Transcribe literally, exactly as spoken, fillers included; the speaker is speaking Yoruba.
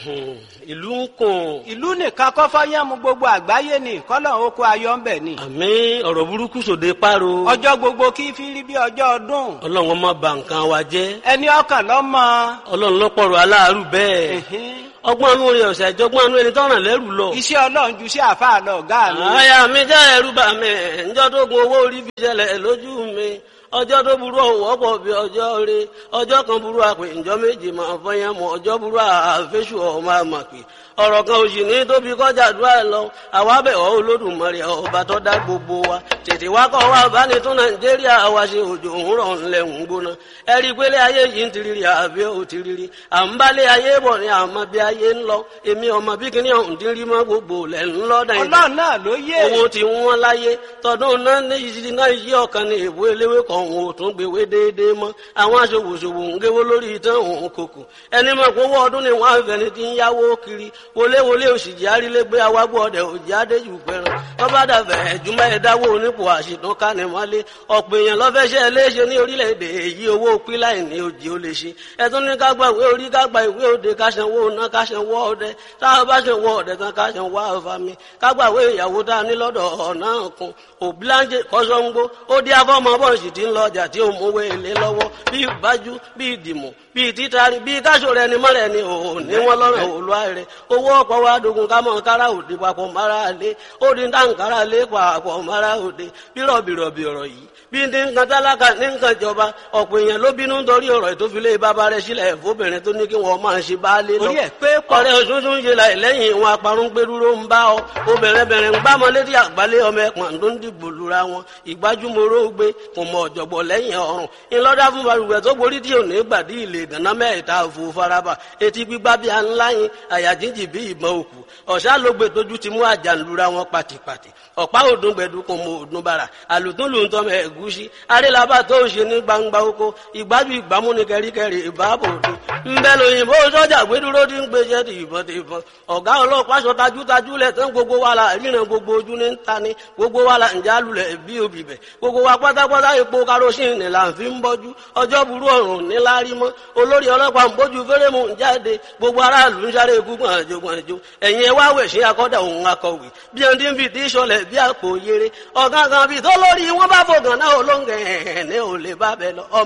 ìlú ń kùn. ìlú nìkan kọ́ fọ́yánmu gbogbo àgbáyé ni kọ́lọ̀ oko ayọ̀ ń bẹ̀ ni. àmì ọ̀rọ̀ burúkú sòde páro. ọjọ́ gbogbo kí fi rí bí ọjọ́ ọdún. ọlọ́run má bà nǹkan wa jẹ́. ẹni ọkàn lọ́mọ. ọlọ́run lọ́pọ̀rọ̀ aláàrú bẹ́ẹ̀. ọgbọ́n anú rẹ̀ ọ̀sẹ̀ àjọgbọ́n anú ẹni tọ́ràn lẹ́rù lọ. iṣẹ́ ọlọ́run ju sí àfáà lọ ọ̀gá mi. àyà mi jẹ́ ẹ̀rù bà mí ǹjọ́ tó gun owó orí fi ṣẹlẹ̀ lójú mi. ọjọ́ tó burú ọ̀wọ́ pọ̀ bí ọjọ́ rẹ ọjọ́ kan burú àpè ǹjọ́ méje máa fọyín mọ́ ọjọ́ burú àfẹ́sù ọmọ àmàpè ọ̀rọ̀ kan òsì ní tóbi kọjá àdúrà lọ àwa bẹ̀ ọ́ Olódùmarè ọba tó dá gbogbo wa tètè wá kọ́ wa bá ní tún Nàìjíríà wa ṣe òjò ń rọ̀ ńlẹ̀ ń gbóná ẹ rí i pé lé ayé yìí ń tiriri àbí ò tiriri à ń bá lé ayé bọ̀ ní àmọ́ bí ayé ń lọ èmi ọmọ bí kíní ọ̀hún ti rí mọ́ gbogbo lẹ̀ ń lọ dáìdá Ọlọ́run náà ló yé owó ti wọ́n láyé tọdún náà ní ìṣirí náà yí ọ̀kan ní èbó eléwé kan òun ò tún gbèwé déédéé mọ́ àwọn aṣòwòṣòwò ń géwó lórí ìtàn òun kòkò ẹni mọ̀ pé owó ọdún ni wọ́n á fẹ́ni ti ń yáwó kiri wọléwọlé òṣìjì àrílégbé awágbó ọdẹ òjì adéjù pẹran tọ́ba dàbẹ̀ ẹ̀júmọ́ ẹ̀dáwó onípò àṣìtún kánimọ́lé ọ̀pọ̀ èèyàn lọ́fẹ́ṣẹ́ léṣe ní orílẹ̀-èdè èyí owó píláì ní òjì ó lè ṣe ẹ̀tún ní ká gba ìwé orí ká gba ìwé òde ká sanwó ná ká sanwó ọdẹ táwọn bá sanwó ọdẹ tán ká sanwó àfàmì ká gba ìwé ìyàwó tá a ní lọ́dọ̀ ọ̀nà kan òbíláńjẹ kọ́sọ́ngbó ó dí afọ́mọ bọ́ọ̀sì tí ń lọ ọjà tí ó mówó èlé lọ́wọ́ bí ìbájú bí ìdìmọ̀ bí títàrí bí káṣọ rẹ ni mọ́rẹ̀ ni òun ní wọ́n lọ́rọ̀ òlúwa rẹ̀ owó ọ̀pọ̀ wa dogun ká mọ̀ kára òde papọ̀ mara lé ó di dáǹkárá lé papọ̀ mara òde bírọ̀bìrọ̀bì ọ̀rọ̀ yìí bí ní nǹkan tálákà ní nǹkan ìjọba ọ̀pọ̀ èèyàn ló bínú nítorí ọ̀rọ̀ ìtòfilé bàbá rẹ̀ sílẹ̀ fóbìnrin tó ní kí wọ́n máa ṣe baálé lọ. orí ẹ̀ pé pọ̀ ọ̀rẹ́ òṣùṣù ń ṣe láì lẹ́yìn ìwọn aparun pé dúró ń bá ọ obìnrin bẹ̀rẹ̀ ń bá ọmọ létí àgbálẹ̀ ọmọ ẹ̀pọ̀n tó ń dìbò lura wọn ìgbájúmọ́rọ́ gbé kò mọ ọ̀jọ̀gbọ̀ lẹ́yìn ọ̀run ńlọ́dá fún balùwẹ̀ tó borí tí ò ní gbàdí ilé ìdáná mẹ́ta òfò faraba etí gbígbá bí a ńlá yín àyà jíjì bí ìbọn òkú ọ̀sá ló gbé tójú ti mú àjànlura wọn pàtìpàtì ọ̀pá òdùn gbẹ̀dú kò mọ òdùn bàrà àlùtún lù ń tọ́ mẹ́ ẹ̀gúsí arélabà tó ń ṣe ní gbangba oko ìgbájú ìgbámú ní kẹríkẹrí ìbáàbò òde ńbẹ lóyìnbó sọ́jà gbẹdúró ti ń gbèsè ti ìbọn ti ìbọn ọ̀gá ọlọ́pàá sọ tajútajú lẹ̀ tán gbogbo wa la ríran gbogbo ojú ní ta ni gbogbo wa la ǹjẹ́ alulẹ̀ bí obì bẹ̀ gbogbo wa pátápátá epo karosíìnì là ń fi ń bọ́jú ọjọ́ burú ọ̀run níláárí mọ́ olórí ọlọ́pàá ń bójú fẹ́rẹ́mù ń jáde gbogbo aráàlú ń sáré gúngbọ̀n àjò gbọ̀njò ẹ̀yìn ẹ̀ wá wẹ̀ sí akọ́dà òun akọ̀wé bí ẹni tí ń fi tí sọlẹ̀ bí àpò yere ọ̀gángan bíi tó lórí wọn bá fògàn náà olóńgẹ̀ ẹ̀ ní ò lè bá bẹ lọ